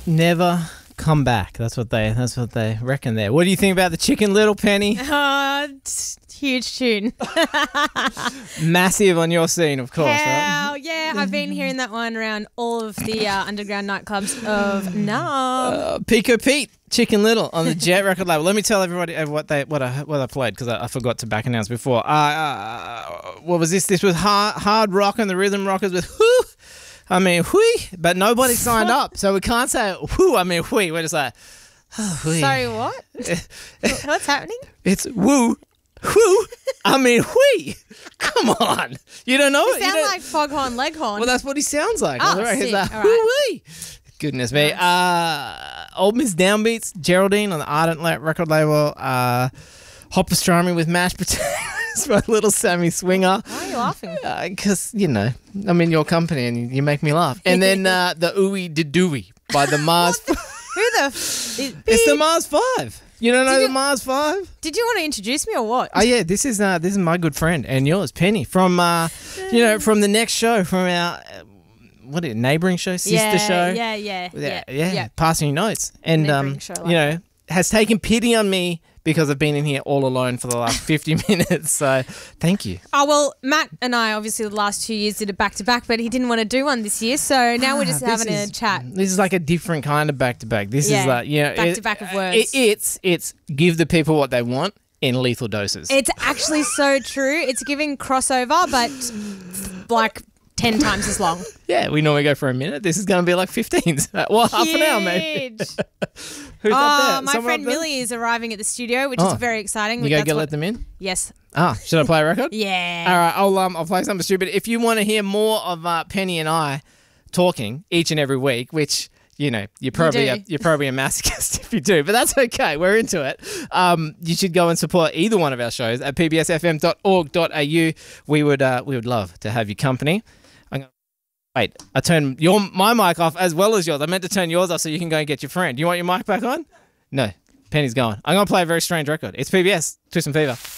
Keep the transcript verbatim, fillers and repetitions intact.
never come back. That's what they. That's what they reckon there. What do you think about the Chicken Little, Penny? Uh, t- huge tune. Massive on your scene, of course. Hell, Right? yeah, I've been hearing that one around all of the uh, underground nightclubs of Nam. Uh, Pico Pete, Chicken Little on the Jet record label. Let me tell everybody uh, what they what I what I played because I, I forgot to back announce before. Uh, uh, what was this? This was hard hard rock and the Rhythm Rockers with whoo. I mean, whee, but nobody signed up, so we can't say whoo. I mean, whee. We're just like, oh, whee. Sorry, what? What's happening? It's woo, whoo. I mean, whee. Come on, you don't know You it. sound you don't... like Foghorn Leghorn. Well, that's what he sounds like. Oh, Right. He's sick. like, All right. whoo-wee. Goodness me. Uh, Old Miss Downbeats, Geraldine on the Ardent La- record label. Uh, Hot Pastrami with mashed potatoes by Little Sammy Swinger. Why are you laughing? Because, uh, you know, I'm in your company and you, you make me laugh. And then uh, the Ooey de Dooey by the Mars. Who the? F- is- It's the Mars five. You don't know Did the you- Mars five? Did you want to introduce me or what? Oh yeah, this is uh, this is my good friend and yours, Penny, from uh, you know, from the next show, from our uh, what is it, neighbouring show, sister yeah, show. Yeah, yeah, yeah, yeah, yeah, passing you notes, and Neighbouring um, show, you like know, has taken pity on me because I've been in here all alone for the last fifty minutes. So thank you. Oh, well, Matt and I obviously the last two years did a back-to-back, but he didn't want to do one this year, so now we're just Ah, this having is- a chat. This is like a different kind of back to back. This Yeah, is like you know, back-to-back it- of words. It, it's it's give the people what they want in lethal doses. It's actually so true. It's giving crossover, but like ten times as long. yeah, we normally go for a minute. This is going to be like fifteen. Well, half an hour maybe. Huge. Who's Oh, up there? my Someone friend up there? Millie is arriving at the studio, which Oh. is very exciting. You go That's get what- let them in. Yes. Ah, should I play a record? Yeah. All right, I'll um, I'll play something stupid. If you want to hear more of uh, Penny and I talking each and every week, which you know you're probably do. a, you're probably a masochist if you do, but that's okay. We're into it. Um, you should go and support either one of our shows at p b s f m dot org dot a u. We would uh, we would love to have your company. I'm gonna, wait, I turned your my mic off as well as yours. I meant to turn yours off so you can go and get your friend. Do you want your mic back on? No, Penny's going. I'm gonna play a very strange record. It's P B S Twist and Fever.